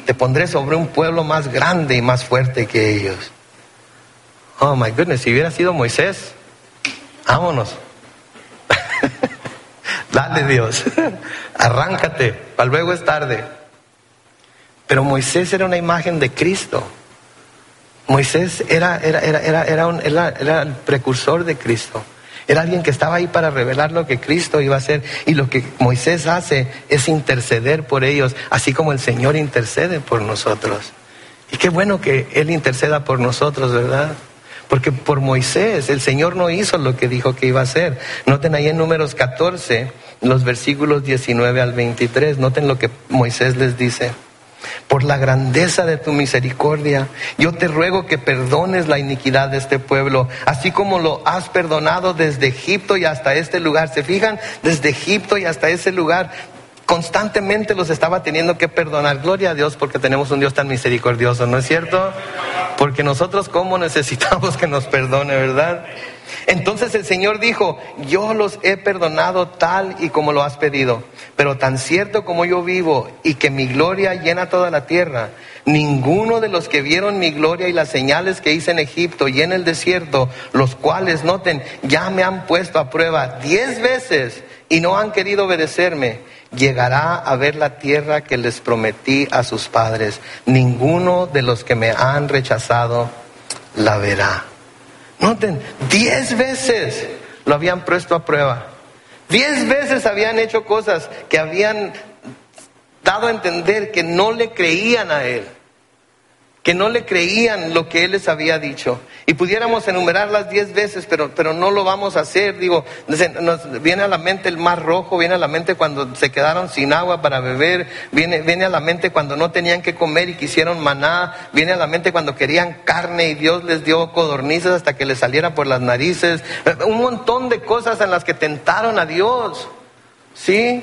te pondré sobre un pueblo más grande y más fuerte que ellos. Oh my goodness, si hubiera sido Moisés, vámonos. Dale, Dios, arráncate, para luego es tarde. Pero Moisés era una imagen de Cristo. Moisés era el precursor de Cristo. Era alguien que estaba ahí para revelar lo que Cristo iba a hacer. Y lo que Moisés hace es interceder por ellos, así como el Señor intercede por nosotros. Y qué bueno que Él interceda por nosotros, ¿verdad? Porque por Moisés el Señor no hizo lo que dijo que iba a hacer. Noten ahí en Números 14, los versículos 19 al 23. Noten lo que Moisés les dice. Por la grandeza de tu misericordia, yo te ruego que perdones la iniquidad de este pueblo, así como lo has perdonado desde Egipto y hasta este lugar. ¿Se fijan? Desde Egipto y hasta ese lugar, constantemente los estaba teniendo que perdonar. Gloria a Dios porque tenemos un Dios tan misericordioso, ¿no es cierto? Porque nosotros cómo necesitamos que nos perdone, ¿verdad? Entonces el Señor dijo, yo los he perdonado tal y como lo has pedido, pero tan cierto como yo vivo y que mi gloria llena toda la tierra, ninguno de los que vieron mi gloria y las señales que hice en Egipto y en el desierto, los cuales, noten, ya me han puesto a prueba 10 veces y no han querido obedecerme, llegará a ver la tierra que les prometí a sus padres. Ninguno de los que me han rechazado la verá. Noten, 10 veces lo habían puesto a prueba. 10 veces habían hecho cosas que habían dado a entender que no le creían a Él. Que no le creían lo que Él les había dicho. Y pudiéramos enumerarlas 10 veces, pero no lo vamos a hacer. Digo, nos viene a la mente el Mar Rojo, viene a la mente cuando se quedaron sin agua para beber, viene a la mente cuando no tenían que comer y quisieron maná, viene a la mente cuando querían carne y Dios les dio codornices hasta que les saliera por las narices. Un montón de cosas en las que tentaron a Dios, ¿sí?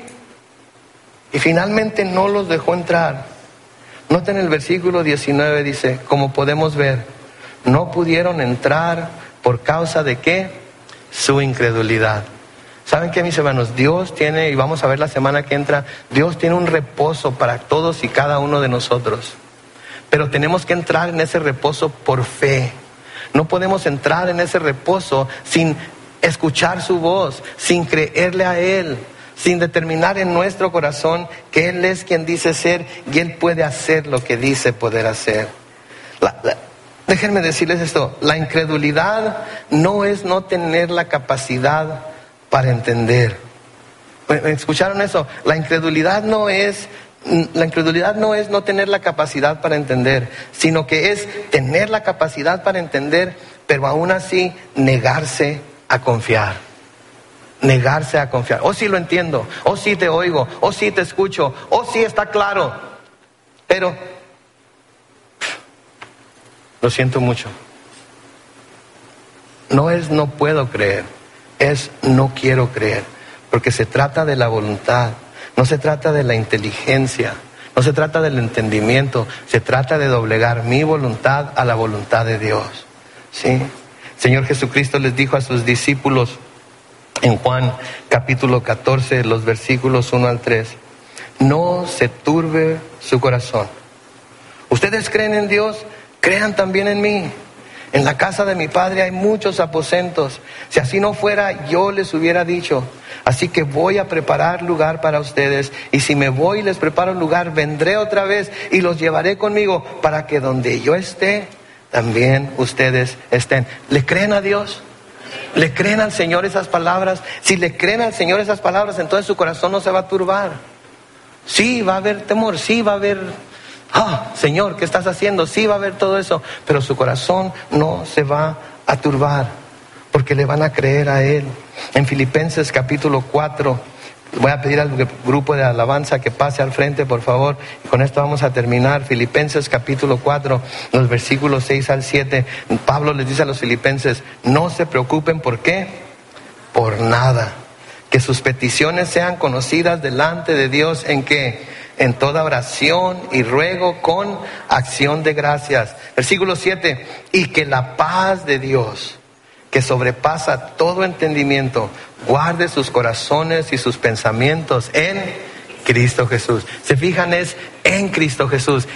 Y finalmente no los dejó entrar. Noten el versículo 19, dice, como podemos ver, no pudieron entrar por causa de ¿qué? Su incredulidad. ¿Saben qué, mis hermanos? Dios tiene, y vamos a ver la semana que entra, Dios tiene un reposo para todos y cada uno de nosotros. Pero tenemos que entrar en ese reposo por fe. No podemos entrar en ese reposo sin escuchar su voz, sin creerle a Él, sin determinar en nuestro corazón que Él es quien dice ser y Él puede hacer lo que dice poder hacer. Déjenme decirles esto, la incredulidad no es no tener la capacidad para entender. ¿Escucharon eso? La incredulidad no es no tener la capacidad para entender, sino que es tener la capacidad para entender, pero aún así negarse a confiar. Negarse a confiar. Oh, sí lo entiendo. Oh, sí te oigo. Oh, sí te escucho. Oh, sí está claro. Pero lo siento mucho. No es no puedo creer, es no quiero creer, porque se trata de la voluntad, no se trata de la inteligencia, no se trata del entendimiento, se trata de doblegar mi voluntad a la voluntad de Dios. ¿Sí? El Señor Jesucristo les dijo a sus discípulos en Juan capítulo 14, los versículos 1 al 3, no se turbe su corazón. Ustedes creen en Dios, crean también en mí. En la casa de mi Padre hay muchos aposentos. Si así no fuera, yo les hubiera dicho. Así que voy a preparar lugar para ustedes. Y si me voy y les preparo lugar, vendré otra vez y los llevaré conmigo para que donde yo esté, también ustedes estén. ¿Le creen a Dios? ¿Le creen al Señor esas palabras? Si le creen al Señor esas palabras, entonces su corazón no se va a turbar. Sí, va a haber temor, sí va a haber, Señor, ¿qué estás haciendo? Sí va a haber todo eso, pero su corazón no se va a turbar, porque le van a creer a Él. En Filipenses capítulo 4, voy a pedir al grupo de alabanza que pase al frente, por favor, y con esto vamos a terminar. Filipenses capítulo 4, los versículos 6 al 7, Pablo les dice a los filipenses, no se preocupen, ¿por qué? Por nada, que sus peticiones sean conocidas delante de Dios, ¿en qué? En toda oración y ruego con acción de gracias. Versículo 7, y que la paz de Dios, que sobrepasa todo entendimiento, guarde sus corazones y sus pensamientos en Cristo Jesús. ¿Se fijan? Es en Cristo Jesús.